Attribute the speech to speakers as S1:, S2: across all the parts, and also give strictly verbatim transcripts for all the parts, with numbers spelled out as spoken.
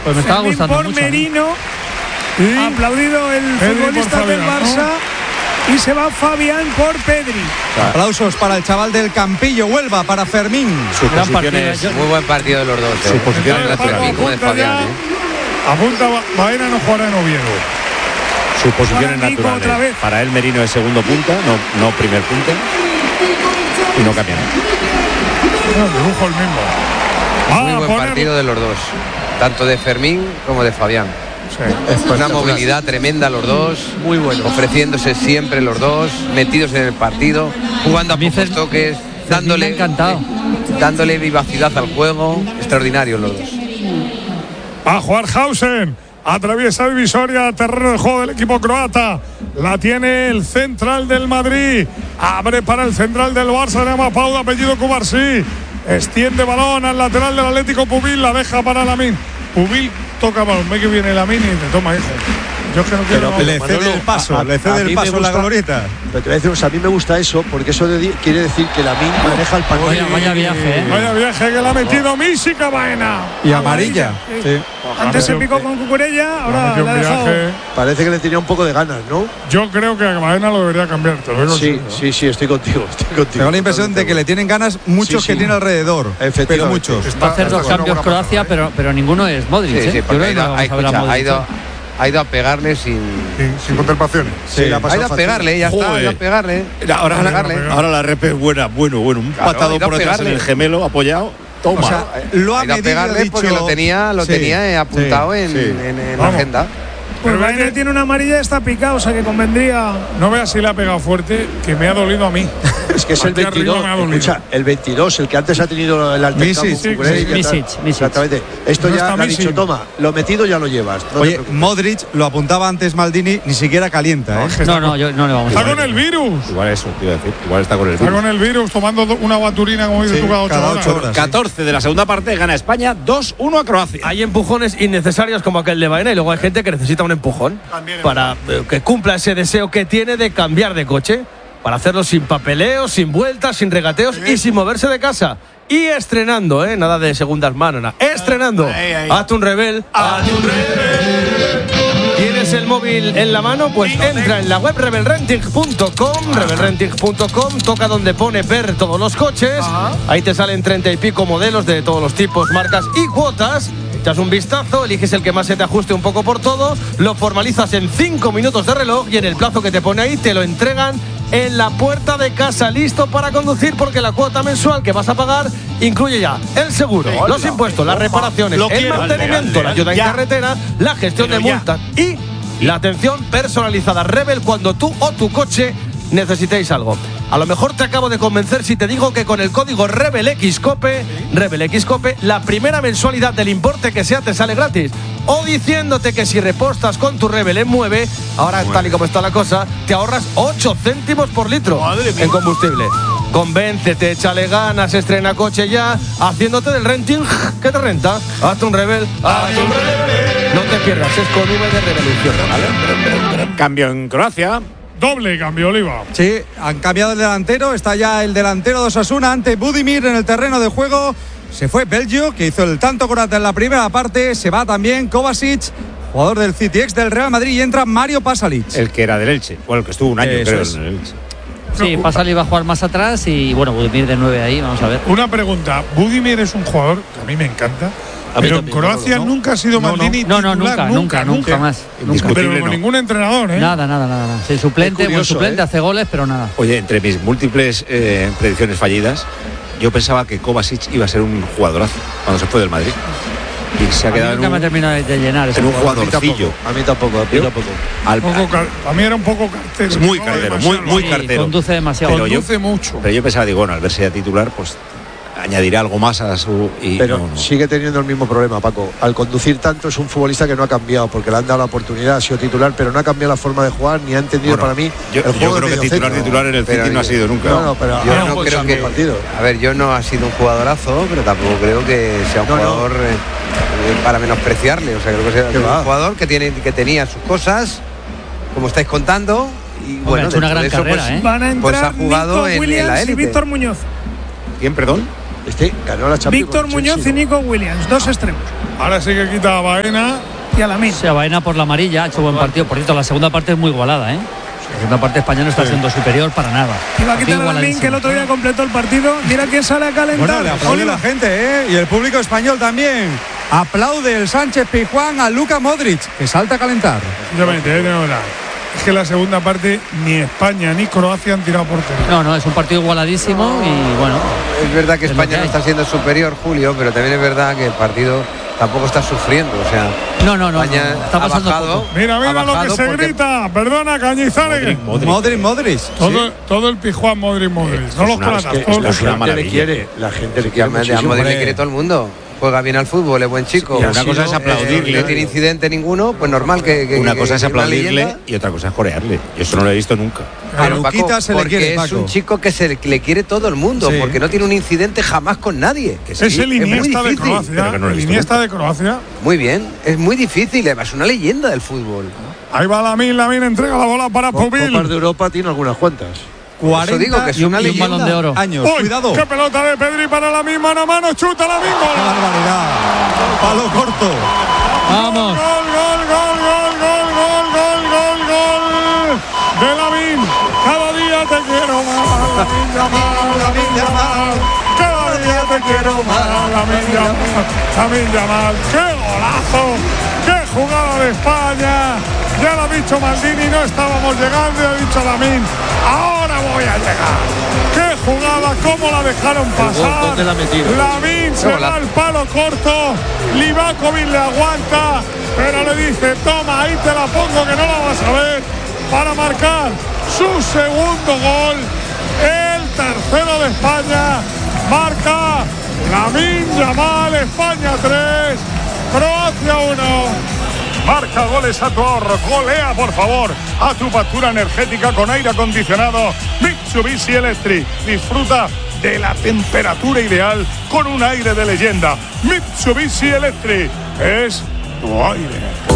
S1: Pues me estaba gustando
S2: por
S1: mucho.
S2: Merino.
S3: ¿Sí?
S2: Ha aplaudido el
S3: Pedri
S2: futbolista
S3: por
S2: del
S3: Fabián,
S2: Barça. ¿no? Y se va Fabián por Pedri.
S4: Aplausos para el chaval del Campillo, Huelva, para Fermín.
S5: Su
S1: Gran
S5: posición
S1: partido,
S5: es
S1: yo-
S6: Muy buen partido de los dos.
S5: Su
S6: eh.
S5: posición es
S3: Entonces,
S5: natural.
S3: Paco,
S6: como de
S3: apunta
S6: Fabián,
S3: ya.
S6: ¿eh?
S3: Apunta, Ba- Baena no jugará en Oviedo.
S5: Su posición
S2: Ahora
S5: es
S2: Nico
S5: natural.
S2: otra
S5: eh.
S2: vez.
S5: Para él Merino es segundo punta, no, no primer punta. Y no cambia nada.
S3: No, dibujo el mismo.
S6: Muy
S3: Ah,
S6: buen
S3: poner-
S6: partido de los dos. Tanto de Fermín como de Fabián. Una movilidad tremenda los dos.
S1: Muy bueno.
S6: Ofreciéndose siempre los dos. Metidos en el partido. Jugando a
S1: A mí
S6: pocos
S1: Fer-
S6: toques.
S1: Fermín me
S6: Dándole,
S1: ha encantado.
S6: eh, dándole vivacidad al juego. Extraordinarios los dos.
S3: Va a jugar Hausen. Atraviesa divisoria, terreno de juego del equipo croata. La tiene el central del Madrid. Abre para el central del Barça. Se llama Pau, de apellido Cubarsí. Extiende balón al lateral del Atlético Pubil. La deja para Lamine. Pubil toca balón. Ve que viene Lamine y te toma, hijo. Yo es que no quiero.
S4: Le
S3: no.
S4: cede el paso,
S7: a-
S4: le
S7: a
S4: cede
S7: mí
S4: el
S7: me
S4: paso en la
S7: gusta-
S4: glorieta.
S7: Pero te voy a decir, o sea, a mí me gusta eso, porque eso de di- quiere decir que la Min maneja el partido.
S1: Vaya, vaya viaje, ¿eh?
S3: Vaya viaje que le ha metido Mísica Baena.
S4: Y amarilla. Sí.
S2: Antes se picó con Cucurella, ahora
S3: Metió
S2: le ha
S3: un
S2: dejado.
S3: viaje.
S7: Parece que le tenía un poco de ganas, ¿no?
S3: Yo creo que a Baena lo debería cambiar. Te lo digo
S7: Sí,
S3: en serio.
S7: sí, sí, estoy contigo, estoy contigo.
S4: Tengo la impresión de que le tienen ganas muchos
S7: Sí,
S4: que
S7: sí.
S4: tiene alrededor. Pero
S7: Efectivamente.
S4: muchos.
S3: Está-
S1: Va a hacer
S3: está
S1: dos
S3: con una
S1: cambios
S3: buena
S1: Croacia,
S3: pasada, ¿eh?
S1: pero, pero ninguno es Modric.
S6: Sí,
S1: ¿eh?
S6: sí,
S1: Yo
S6: porque
S1: creo
S6: ha
S1: que
S6: ido,
S1: no
S6: ha,
S1: vamos a ver a
S6: escucha, ha
S1: Modric.
S6: ido, ha ido a pegarle sin.
S3: Sin, sin contemplaciones.
S7: Sí, la
S6: Ha
S7: pasó
S6: ido a
S7: fácil.
S6: pegarle, ya está. Ha
S5: Joder.
S6: ido a pegarle.
S5: Ahora,
S6: A
S5: la,
S6: pegarle.
S5: ahora la rep es buena, bueno, bueno. Un
S6: Claro,
S5: patado
S6: ha ido a
S5: por detrás en
S6: pegarle.
S5: el gemelo apoyado. Toma.
S4: O sea, lo ha
S6: Ha ido a
S4: medido y ha
S6: pegarle
S4: dicho.
S6: porque lo tenía, lo
S4: Sí,
S6: tenía eh, apuntado
S4: sí,
S6: en,
S4: sí.
S6: en- en la
S3: Vamos.
S6: agenda.
S2: Pues
S3: Pero
S2: Baena
S3: vete-
S2: tiene una amarilla y está picado, o sea que convendría.
S3: No veas si le ha pegado fuerte, que me ha dolido a mí.
S7: Es que es el
S3: Aquí arriba
S7: veintidós.
S3: me ha dolido.
S7: Escucha, el veintidós, el que antes ha tenido el altercado
S4: Misic,
S7: con Cucurella y ya
S1: Misic,
S7: está.
S1: Misic.
S7: Exactamente. Esto
S3: No
S7: ya
S3: está
S7: le ha
S3: Misic.
S7: dicho, toma, lo metido ya lo llevas. No te
S4: Oye,
S7: preocupes.
S4: Modric, lo apuntaba antes Maldini, ni siquiera calienta, ¿eh?
S1: No, no, yo, no le vamos a
S3: Está
S1: ver.
S3: con el virus.
S5: Igual eso, te iba a decir. Igual está con el
S3: Está
S5: virus.
S3: con el virus tomando do- una baturina, como dices
S4: Sí,
S3: tú, cada ocho
S4: cada
S3: horas.
S4: ocho horas.
S5: catorce de la segunda parte, gana España dos uno a Croacia.
S8: Hay empujones innecesarios como aquel de Baena y luego hay gente que necesita un empujón para eh, que cumpla ese deseo que tiene de cambiar de coche, para hacerlo sin papeleos, sin vueltas, sin regateos y sin moverse de casa. Y estrenando, ¿eh? Nada de segundas manos, nada. Estrenando. Hazte un rebel. Hazte un rebel. ¿Tienes el móvil en la mano? Pues entra en la web rebel renting punto com, rebel renting punto com, toca donde pone ver todos los coches. Ahí te salen treinta y pico modelos de todos los tipos, marcas y cuotas. Echas un vistazo, eliges el que más se te ajuste un poco por todo, lo formalizas en cinco minutos de reloj y en el plazo que te pone ahí te lo entregan en la puerta de casa, listo para conducir, porque la cuota mensual que vas a pagar incluye ya el seguro, los impuestos, las reparaciones, el mantenimiento, la ayuda en carretera, la gestión de multas y la atención personalizada. Rebel, cuando tú o tu coche necesitéis algo. A lo mejor te acabo de convencer si te digo que con el código RebelXCope, RebelXCope, la primera mensualidad del importe que sea te sale gratis. O diciéndote que si repostas con tu Rebel en Mueve, ahora tal y como está la cosa, te ahorras ocho céntimos por litro en combustible. Convéncete, échale ganas, estrena coche ya, haciéndote del renting que te renta. Hazte un Rebel, hazte un Rebel. No te pierdas, es con V de Revolución, ¿vale?
S5: Cambio en Croacia.
S3: Doble cambio, Oliva.
S4: Sí, han cambiado el delantero. Está ya el delantero de Osasuna ante Budimir en el terreno de juego. Se fue Belgio, que hizo el tanto croata en la primera parte. Se va también Kovacic, jugador del City, ex del Real Madrid. Y entra Mario Pasalic.
S5: El que era del Elche. Bueno, el que estuvo un año,
S4: Eso
S5: creo,
S4: es.
S5: en el Elche.
S1: Sí, Pasali iba a jugar más atrás y bueno, Budimir de nueve ahí, vamos a ver.
S3: Una pregunta. Budimir es un jugador que a mí me encanta.
S8: A mí
S3: Pero en
S8: también,
S3: Croacia
S8: ¿no?
S3: nunca ha sido
S4: No, no.
S3: Maldini
S1: No, no,
S3: titular,
S1: nunca, nunca, nunca más. Nunca.
S5: Indiscutible.
S3: Pero con
S5: no.
S3: ningún entrenador, ¿eh?
S1: Nada, nada, nada, nada. Sí, suplente,
S7: Qué curioso,
S1: buen suplente,
S7: ¿eh?
S1: hace goles, pero nada.
S5: Oye, entre mis múltiples eh, predicciones fallidas, yo pensaba que Kovacic iba a ser un jugadorazo cuando se fue del Madrid. Y se ha
S1: A mí
S5: quedado en
S1: nunca me ha
S5: un,
S1: terminado de llenar ese
S5: en un
S1: jugador.
S5: jugadorcillo.
S7: A mí tampoco, a mí
S5: Yo-
S7: tampoco.
S5: Al-
S3: Un poco car- a mí era un poco cartero.
S5: Es muy
S3: ¿no?
S5: cartero,
S3: Demasiado.
S5: muy, muy
S1: Sí,
S5: cartero.
S1: conduce demasiado.
S5: Pero yo-
S3: Conduce mucho.
S5: Pero yo pensaba, digo, bueno, al verse ya titular, pues añadirá algo más a su. Y
S7: Pero
S5: no, no.
S7: sigue teniendo el mismo problema, Paco. Al conducir tanto es un futbolista que no ha cambiado, porque le han dado la oportunidad, ha sido titular, pero no ha cambiado la forma de jugar, ni ha entendido
S5: Bueno,
S7: para mí
S5: yo,
S7: el
S5: yo
S7: juego
S5: creo
S7: de
S5: que titular,
S7: mediocentro.
S5: titular en el
S6: Pero
S5: City no ha
S6: yo-
S5: sido nunca.
S7: No, no, pero
S6: Yo
S7: ahora
S6: no
S7: pues,
S6: creo
S7: han
S6: que.
S7: compartido.
S6: A ver, yo no ha sido un jugadorazo, pero tampoco creo que sea un
S7: No, no.
S6: jugador eh, eh, para menospreciarle. O sea, creo que sea
S7: ¿Qué
S6: un
S7: va?
S6: jugador que, tiene, que tenía sus cosas, como estáis contando. Y
S1: Hombre,
S6: bueno,
S1: ha hecho una
S6: dentro de
S1: gran
S6: eso,
S1: carrera,
S6: pues,
S1: ¿eh?
S2: Van a
S6: Pues
S2: entrar
S6: ha jugado
S2: Nico
S6: en- en la
S2: Williams y
S6: élite.
S2: Víctor Muñoz.
S5: ¿Quién, perdón?
S7: Este ganó la Champions.
S2: Víctor
S7: con
S2: Muñoz
S7: Chelsea,
S2: y
S7: ¿no?
S2: Nico Williams, dos extremos.
S3: Ahora sí que quita a Baena.
S2: Y a Lamine.
S1: Se Baena por la amarilla, ha hecho buen partido. Por cierto, la segunda parte es muy igualada, ¿eh? La segunda parte España no está siendo superior para nada.
S2: Y va a quitar a Lamine, que el otro día completó el partido. Mira quién sale a calentar.
S4: Bueno, le aplaude la gente, ¿eh? Y el público español también. Aplaude el Sánchez Pizjuán a Luka Modric, que salta a calentar.
S3: Efectivamente, eh, no, no. Es que la segunda parte ni España ni Croacia han tirado portería.
S1: No, no, es un partido igualadísimo y bueno.
S6: Es verdad que
S1: es lo
S6: España
S1: que
S6: no
S1: hay.
S6: está siendo superior, Julio, pero también es verdad que el partido tampoco está sufriendo. O sea,
S1: No, no, no.
S6: España
S1: no, está
S6: ha
S1: pasando
S6: bajado,
S1: poco.
S3: Mira,
S6: ha
S3: mira lo que
S6: bajado
S3: se
S6: porque-
S3: grita. Perdona, Cañizares.
S4: Modric, Modric.
S3: Todo,
S4: sí.
S3: todo el Pizjuán, Modric, Modric.
S5: Esto
S3: No
S5: es
S3: los
S5: una-
S3: platas,
S5: es que
S3: todos
S5: esto
S3: los
S5: es una
S7: La gente le
S5: maravilla.
S7: quiere, la gente le
S6: Que
S7: quiere
S6: a
S7: muchísimo.
S6: Modric le
S7: Hombre.
S6: quiere todo el mundo. Juega bien al fútbol, es buen chico.
S5: Y una cosa es aplaudirle.
S6: Eh, no tiene incidente ninguno, pues normal que. que
S5: Una
S6: que-
S5: cosa es
S6: que una
S5: aplaudirle
S6: leyenda.
S5: y otra cosa es corearle. Yo eso no lo he visto nunca.
S4: A
S6: Pero,
S4: Luquita
S6: Paco,
S4: se le
S6: porque
S4: quiere,
S6: es
S4: Paco.
S6: un chico que se le, le quiere todo el mundo,
S4: Sí.
S6: porque no tiene un incidente jamás con nadie.
S5: Que
S3: Es
S5: sí,
S3: el
S6: muy
S3: Iniesta de
S6: difícil.
S3: Croacia.
S5: Pero que no lo he
S3: El
S5: visto
S3: Iniesta
S5: nunca.
S3: de Croacia.
S6: Muy bien, es muy difícil, es una leyenda del fútbol.
S3: Ahí va Lamine, Lamine entrega la bola para
S7: Co-
S3: Pubil.
S7: Copas de Europa tiene algunas cuantas.
S6: Eso digo que es
S1: y un,
S6: una
S1: y un
S6: leyenda.
S1: balón de oro.
S4: Años,
S3: Uy,
S4: cuidado.
S3: qué pelota de Pedri para Lamine, mano a mano, chuta Lamine,
S4: ¡Qué
S3: gol.
S4: barbaridad! Palo corto.
S1: Vamos.
S3: Gol, gol, gol, gol, gol, gol, gol, gol, gol de Lamine. Cada día te quiero más, Lamine Yamal, Lamine Yamal. Cada día te quiero más, Lamine Yamal, Lamine Yamal. ¡Qué golazo! ¡Qué jugada de España! Ya lo ha dicho Maldini, no estábamos llegando, y ha dicho Lamine, ahora voy a llegar. ¡Qué jugada! ¿Cómo la dejaron pasar?
S7: ¿dónde la metieron?
S3: Lamine se va al palo corto, Livakovic le aguanta, pero le dice, toma, ahí te la pongo que no la vas a ver, para marcar su segundo gol, el tercero de España, marca Lamine Yamal, España tres, Croacia uno. Marca goles a tu ahorro, golea por favor a tu factura energética con aire acondicionado Mitsubishi Electric. Disfruta de la temperatura ideal con un aire de leyenda. Mitsubishi Electric es tu aire.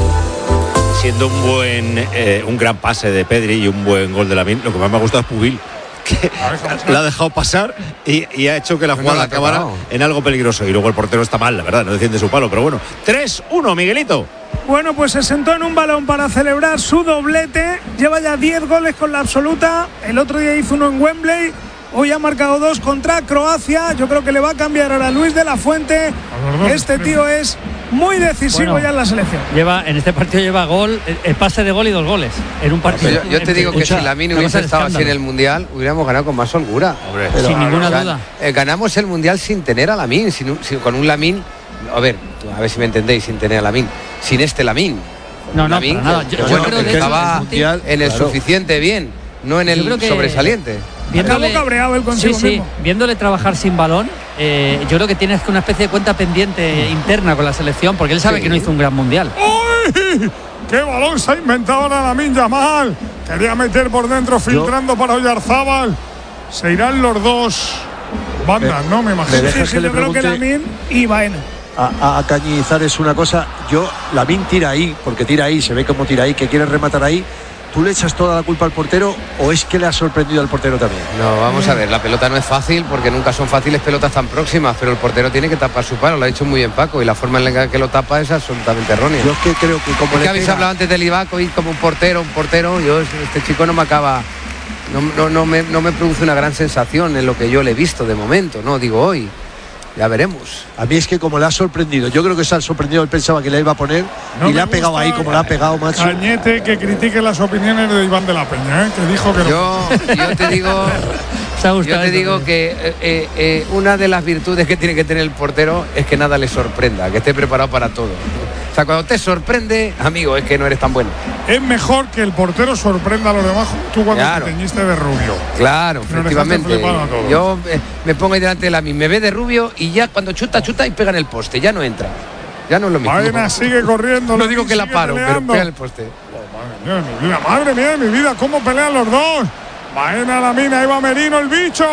S5: Siendo un buen, eh, un gran pase de Pedri y un buen gol de Lamine, lo que más me ha gustado es Pubil, que la ha dejado pasar y, y ha hecho que la
S6: No
S5: jugada
S6: la ha
S5: acabara
S6: tocado.
S5: en algo peligroso. Y luego el portero está mal, la verdad, no defiende su palo, pero bueno. tres uno, Miguelito.
S2: Bueno, pues se sentó en un balón para celebrar su doblete. Lleva ya diez goles con la absoluta. El otro día hizo uno en Wembley. Hoy ha marcado dos contra Croacia. Yo creo que le va a cambiar ahora a Luis de la Fuente. Este tío es muy decisivo
S1: Bueno,
S2: ya en la selección.
S1: Lleva, en este partido lleva gol, el, el pase de gol y dos goles en un partido.
S6: Yo, yo te digo que
S1: Escucha,
S6: si Lamine
S1: una
S6: hubiese
S1: cosa de
S6: estado así en
S1: escándalo.
S6: el Mundial, hubiéramos ganado con más holgura.
S1: Sin ninguna
S6: O sea,
S1: duda.
S6: eh, ganamos el Mundial sin tener a Lamine, sin un- sin- con un Lamine, a ver, a ver si me entendéis, sin tener a Lamine, sin este Lamine. Con
S1: No,
S6: un
S1: no,
S6: Lamine
S1: para nada.
S6: que-
S1: Yo-
S6: que
S1: yo
S6: bueno,
S1: creo
S6: que
S1: de hecho
S6: estaba
S1: que
S7: Mundial,
S6: en el
S7: claro.
S6: suficiente bien, no en
S1: Yo
S6: el
S1: creo que-
S6: sobresaliente.
S1: Viéndole-
S2: Acabó cabreado él consigo
S1: sí, sí,
S2: mismo.
S1: viéndole trabajar sin balón, eh, yo creo que tienes una especie de cuenta pendiente interna con la selección, porque él sabe
S6: Sí.
S1: que no hizo un gran mundial.
S3: ¡Uy! ¡Qué balón se ha inventado ahora Lamine Yamal! Quería meter por dentro, filtrando para Oyarzábal. Se irán los dos bandas, ¿no? Me imagino.
S7: me deja-
S2: Sí,
S7: Dejas
S2: sí,
S7: que le
S2: yo creo que
S7: pregunte-
S2: Lamine y Baena.
S7: A, a, a Cañizar es una cosa. Yo, Lamine tira ahí, porque tira ahí, se ve cómo tira ahí, que quiere rematar ahí. ¿Tú le echas toda la culpa al portero o es que le ha sorprendido al portero también?
S6: No, vamos a ver, la pelota no es fácil porque nunca son fáciles pelotas tan próximas, pero el portero tiene que tapar su palo, lo ha dicho muy bien Paco, y la forma en la que lo tapa es absolutamente errónea.
S7: Yo es que creo que como
S6: Es
S7: le
S6: que habéis
S7: pega-
S6: hablado antes del Livakovic como un portero, un portero, yo este chico no me acaba, no, no, no, me, no me produce una gran sensación en lo que yo le he visto de momento, no digo hoy, ya veremos.
S7: A mí es que como le ha sorprendido, yo creo que se ha sorprendido, él pensaba que le iba a poner
S3: No
S7: y
S3: me
S7: le ha pegado
S3: gusta
S7: ahí como le ha pegado, macho.
S3: Cañete que critique las opiniones de Iván de la Peña, ¿eh? Que dijo que no.
S6: Yo, yo te digo,
S1: ¿Se ha gustado
S6: yo te
S1: eso
S6: digo
S1: también?
S6: que eh, eh, eh, una de las virtudes que tiene que tener el portero es que nada le sorprenda, que esté preparado para todo. O sea, cuando te sorprende, amigo, es que no eres tan bueno.
S3: Es mejor que el portero sorprenda a los demás, tú cuando
S6: Claro.
S3: te teñiste de rubio.
S6: Claro,
S3: Pero
S6: efectivamente.
S3: dejaste flipado a todos.
S6: Yo eh, me pongo ahí delante de la misma, me ve de rubio y ya cuando chuta, chuta y pega en el poste, ya no entra. Ya no es lo mismo.
S3: Baena sigue corriendo.
S6: No digo
S3: Lamine
S6: que la
S3: sigue
S6: paro, pero
S3: peleando.
S6: pega en el poste.
S3: Oh, madre mía de mi vida, madre mía de mi vida, cómo pelean los dos. Baena la mina, ahí va Merino, el bicho.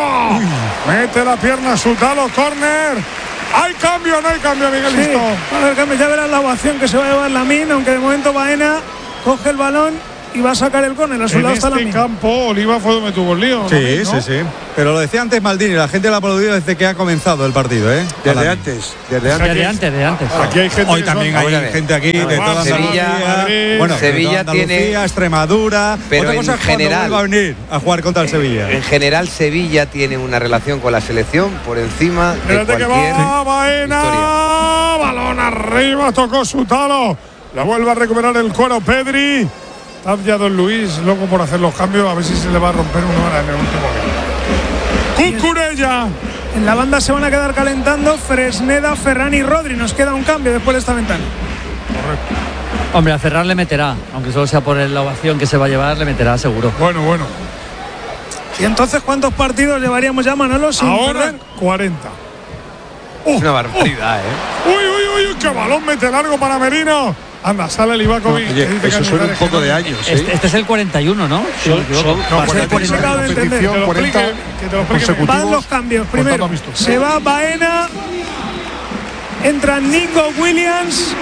S3: Mete la pierna a su talo, córner. ¿Hay cambio o no hay cambio,
S2: Sí,
S3: Miguelito?
S2: a ver, cambio, ya verás la ovación que se va a llevar Lamine, aunque de momento Baena coge el balón y va a sacar el córner. A su
S3: En
S2: lado está
S3: este
S2: Lamine.
S3: campo, Oliva fue donde tuvo el lío.
S4: Sí,
S3: Lamine, ¿no?
S4: sí, sí. Pero lo decía antes Maldini, la gente lo ha aplaudido desde que ha comenzado el partido, ¿eh?
S7: Desde
S4: Lamine.
S7: antes, desde antes.
S1: De antes, de antes.
S3: Aquí hay gente
S4: Hoy
S3: que son-
S4: también hay
S6: Vamos a ver.
S4: gente aquí de
S3: Además,
S4: toda
S6: Sevilla,
S4: Andalucía.
S3: Madrid,
S4: Bueno,
S6: Sevilla
S4: de toda Andalucía,
S6: tiene-
S4: Extremadura.
S6: Pero
S4: Otra
S6: en
S4: cosa es cuando
S6: general-
S4: vuelva a venir a jugar contra el Sevilla.
S6: En general, Sevilla tiene una relación con la selección por encima de
S3: Espérate que
S6: cualquier
S3: va Baena.
S6: historia.
S3: Balón arriba, tocó su talo. La vuelve a recuperar el cuero Pedri. Está ya Don Luis, loco por hacer los cambios. A ver si se le va a romper una hora en el último. Cucurella.
S2: En la banda se van a quedar calentando Fresneda, Ferran y Rodri. Nos queda un cambio después de esta ventana.
S1: Hombre, a Ferran le meterá, aunque solo sea por la ovación que se va a llevar, le meterá seguro.
S3: Bueno, bueno.
S2: ¿Y entonces cuántos partidos llevaríamos ya, Manolo, sin
S3: Ahora
S2: perder?
S3: cuarenta.
S6: Es una barbaridad, ¿eh?
S3: Uy, uy, uy, qué balón mete largo para Merino. Anda, sale el Ivakovic.
S7: Oye,
S3: que dice que
S7: eso
S3: hay
S7: suena un
S3: lugares
S7: poco
S3: que
S7: de
S3: no-
S7: años, ¿eh?
S1: Este, este es el cuarenta y uno, ¿no? Sí, me equivoco.
S3: No,
S2: Va a ser
S3: cuarenta y
S2: cuarenta.
S3: uno
S2: Acabo de entender.
S3: competición,
S2: Que te lo
S3: cuarenta
S2: explique, que te lo explique.
S3: consecutivos,
S2: Van los cambios. Primero,
S3: contando amistosos.
S2: se va Baena, entra Nico Williams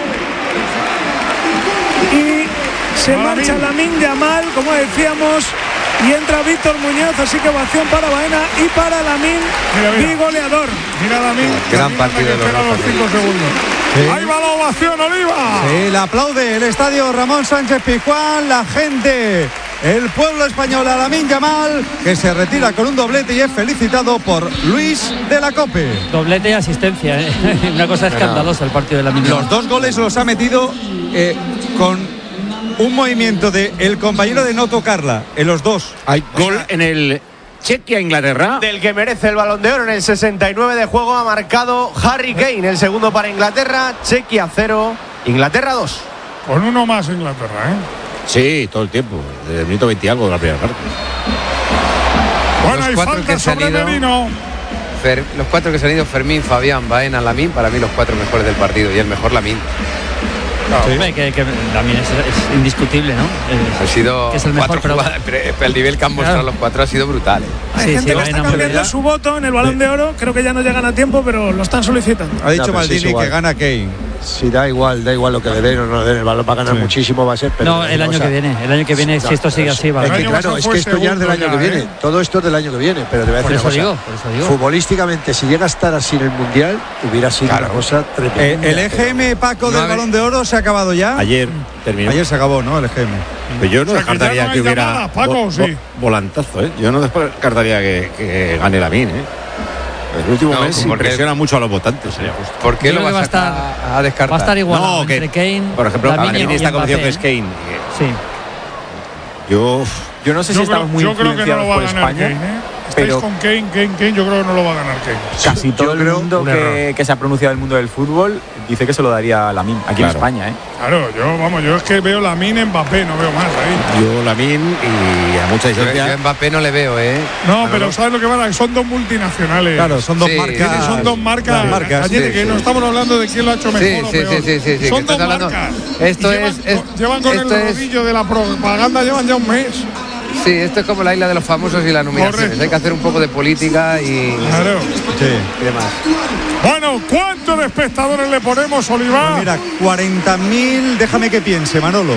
S2: y se
S3: Va
S2: marcha
S3: Lamine.
S2: Lamine Yamal, como decíamos, y entra Víctor Muñoz, así que ovación para Baena y para Lamine,
S3: Mira, mira.
S2: bigoleador.
S3: Mira Lamine.
S6: Gran
S3: Lamine
S6: partido
S3: que
S6: de los
S3: espera
S6: Rafa.
S3: cinco segundos.
S4: Sí.
S3: Ahí va la ovación, Oliva.
S4: Sí, la aplaude el estadio Ramón Sánchez Pizjuán, la gente, el pueblo español a Lamine Yamal, que se retira con un doblete y es felicitado por Luis de la Cope.
S1: Doblete y asistencia, ¿eh? Una cosa escandalosa el partido de la
S4: Los dos goles los ha metido eh, con un movimiento de el compañero de no tocarla, en los dos.
S5: Hay gol en el Chequia-Inglaterra.
S9: Del que merece el Balón de Oro en el sesenta y nueve de juego ha marcado Harry Kane, el segundo para Inglaterra. Chequia cero, Inglaterra dos.
S3: Con uno más Inglaterra, ¿eh?
S5: Sí, todo el tiempo. Desde el minuto veinte y algo de la primera parte.
S3: Bueno,
S6: Los
S3: hay
S6: cuatro
S3: falta
S6: que han
S3: sobre
S6: salido.
S3: Merino.
S6: Fer- los cuatro que se han ido, Fermín, Fabián, Baena, Lamine, para mí los cuatro mejores del partido y el mejor Lamine.
S1: Hombre, que, que también es, es indiscutible, ¿no?
S6: Ha
S1: Es-
S6: sido
S1: que es el mejor,
S6: cuatro
S1: pero-
S6: jugadas, pero el nivel que han mostrado
S1: Claro.
S6: los cuatro ha sido brutal, ¿eh?
S2: Hay
S1: Sí,
S2: gente
S1: sí,
S2: que
S1: Baena,
S2: está
S1: hombre,
S2: cambiando
S1: ya.
S2: su voto en el Balón de Oro. Creo que ya no llegan a tiempo, pero lo están solicitando.
S4: Ha dicho
S7: No, pero sí,
S4: Maldini
S7: es igual.
S4: que gana Kane.
S7: Si da igual, da igual lo que le den o no le den, el balón va a ganar
S4: Sí.
S7: muchísimo, va a ser. Pero
S1: No, el año
S7: o sea,
S1: que viene. El año que viene, si esto sigue así, va a
S7: Es que
S3: El año
S7: claro,
S3: pasado
S7: es
S3: fue
S7: que esto ya es del
S3: segundo
S7: año que
S3: ya,
S7: viene.
S3: ¿eh?
S7: Todo esto es del año que viene, pero te voy a
S1: Por
S7: decir
S1: eso
S7: una
S1: digo,
S7: cosa.
S1: por eso digo.
S7: Futbolísticamente, si llega a estar así en el Mundial, hubiera sido una cosa
S4: Eh,
S7: tremenda.
S4: el E G M Paco
S6: No
S4: del
S6: habe-
S4: Balón de Oro se ha acabado ya.
S5: Ayer terminó.
S4: Ayer se acabó, ¿no? El E G M.
S5: Pero yo no
S3: O sea, que ya
S5: descartaría
S3: no
S5: que,
S3: hay
S5: hubiera
S3: llamadas, Paco,
S5: vo-
S3: sí.
S5: vo- volantazo, ¿eh? Yo no descartaría que, que gane Lamine, ¿eh? El último
S6: No,
S5: mes
S6: porque-
S5: impresiona mucho a los votantes, sería justo.
S6: ¿Por qué
S1: Yo
S6: lo
S1: creo que
S6: vas
S1: va a
S6: a,
S1: estar-
S6: a descartar?
S1: Va a estar igualado
S5: No, que,
S1: entre Kane,
S5: por ejemplo,
S1: Lamine
S5: Lamine
S1: y
S5: está convencido que es
S1: Mbappé.
S5: Kane.
S1: Sí.
S5: Yo
S10: Yo no sé si
S3: Yo,
S10: estamos
S3: creo,
S10: muy
S3: yo creo que no
S10: influenciados
S3: lo va a
S10: por
S3: ganar
S10: España.
S3: Kane, ¿eh? Estáis
S10: pero-
S3: con Kane, Kane, Kane. Yo creo que no lo va a ganar Kane.
S10: Casi todo
S7: creo
S10: el mundo
S3: un
S10: que,
S3: error.
S10: que se ha pronunciado del mundo del fútbol dice que se lo daría a Lamine aquí
S5: Claro.
S10: en España, ¿eh?
S3: Claro, yo, vamos, yo es que veo Lamine, Mbappé, no veo más ahí.
S5: Yo Lamine y a mucha
S6: Yo, yo
S5: distancia.
S6: a Mbappé no le veo, ¿eh?
S3: No, pero ¿sabes lo que pasa? Que son dos multinacionales.
S4: Claro, son dos
S6: Sí,
S4: marcas.
S3: Tiene- son dos marcas.
S4: Las marcas.
S3: Ayer,
S6: sí,
S3: que
S6: sí.
S3: no estamos hablando de quién lo ha hecho mejor
S6: Sí,
S3: o
S6: sí,
S3: peor.
S6: sí, sí, sí, sí,
S3: Son
S6: que
S3: dos
S6: estás hablando-
S3: marcas.
S6: esto
S3: Y llevan,
S6: es- es-
S3: llevan con
S6: esto
S3: el
S6: es-
S3: rodillo de la propaganda, llevan ya un mes.
S6: Sí, esto es como la isla de los famosos y las nominaciones.
S3: Correcto.
S6: Hay que hacer un poco de política y,
S3: Claro.
S4: Sí.
S6: y demás.
S3: Bueno, ¿cuántos de espectadores le ponemos, Oliva?
S4: Mira, cuarenta mil, déjame que piense, Manolo.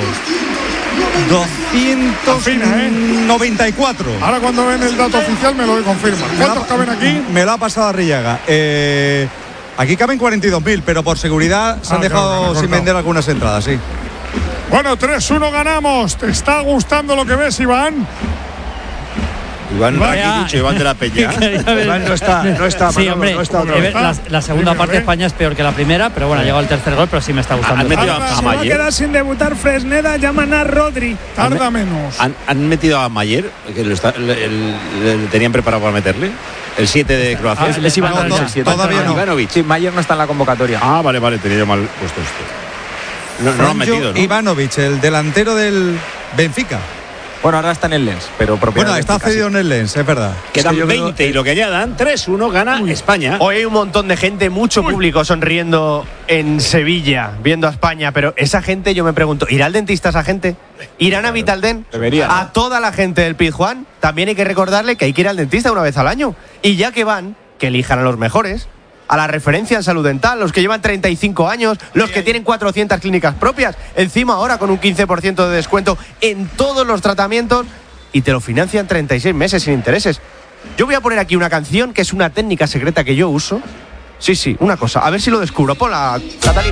S4: doscientos noventa y cuatro.
S3: Ahora cuando ven el dato oficial me lo confirman.
S4: Me lo
S3: ¿Cuántos
S4: ha-
S3: caben aquí?
S4: Me lo ha pasado Arrillaga. Eh, aquí caben cuarenta y dos mil, pero por seguridad se han
S3: Ah,
S4: dejado
S3: claro, claro,
S4: sin
S3: cortado.
S4: vender algunas entradas, sí.
S3: Bueno, tres uno ganamos. ¿Te está gustando lo que ves, Iván?
S5: Iván
S3: Iván,
S5: Rakitic, Iván de la Peña.
S7: Iván no está, no está,
S1: Sí,
S7: Manolo,
S1: hombre,
S7: no está otra
S1: eh,
S7: vez.
S1: la, la segunda
S3: Dime,
S1: parte de
S3: ¿eh?
S1: España es peor que la primera, pero bueno, ha llegado el tercer gol, pero sí me está gustando.
S5: Han metido
S3: Ahora
S5: a, a
S2: Se va a
S5: Mayer.
S2: quedar sin debutar Fresneda, llaman a Rodri.
S3: Tarda menos.
S5: Han, han metido a Mayer, que lo, está- le- el- le tenían preparado para meterle. El siete de Croacia.
S1: Ah, les iba a
S4: No,
S1: dar
S4: no,
S1: el siete.
S4: todavía no.
S5: Ivanovic.
S10: Sí, Mayer no está en la convocatoria.
S5: Ah, vale, vale, tenía yo mal puesto esto. No, no lo han
S4: Franjo
S5: metido, ¿no?
S4: Ivanovic, el delantero del Benfica.
S10: Bueno, ahora está en el Lens, pero propiedad
S4: Bueno,
S10: del
S4: está
S10: Benfica,
S4: cedido en el Lens, es verdad.
S5: Quedan
S7: Es que yo creo-
S5: veinte y lo que añadan, tres uno gana España.
S9: Hoy hay un montón de gente, mucho público sonriendo en Sevilla, viendo a España, pero esa gente, yo me pregunto, ¿irá al dentista esa gente? ¿Irán a Vitaldent?
S10: Debería, ¿no?
S9: A toda la gente del Pizjuán, también hay que recordarle que hay que ir al dentista una vez al año. Y ya que van, que elijan a los mejores. a la referencia en salud dental, los que llevan treinta y cinco años, los que tienen cuatrocientas clínicas propias, encima ahora con un quince por ciento de descuento en todos los tratamientos y te lo financian treinta y seis meses sin intereses. Yo voy a poner aquí una canción que es una técnica secreta que yo uso. Sí, sí, una cosa, a ver si lo descubro. Ponla, Catalina.